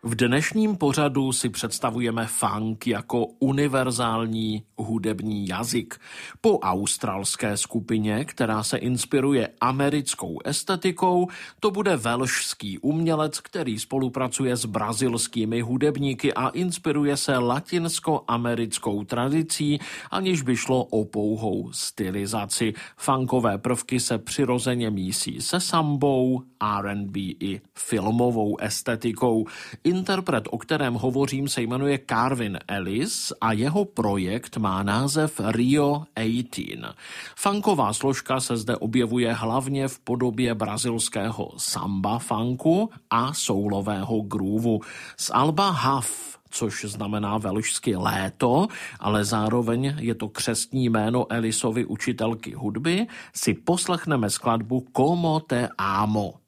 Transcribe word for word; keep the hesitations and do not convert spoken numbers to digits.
V dnešním pořadu si představujeme funk jako univerzální hudební jazyk. Po australské skupině, která se inspiruje americkou estetikou, to bude velšský umělec, který spolupracuje s brazilskými hudebníky a inspiruje se latinsko-americkou tradicí, aniž by šlo o pouhou stylizaci. Funkové prvky se přirozeně mísí se sambou, R and B i filmovou estetikou. Interpret, o kterém hovořím, se jmenuje Carvin Ellis a jeho projekt má název Rio osmnáct. Funková složka se zde objevuje hlavně v podobě brazilského samba funku a soulového groovu. Z alba Huff, což znamená velšsky léto, ale zároveň je to křestní jméno Ellisovy učitelky hudby, si poslechneme skladbu Como te amo.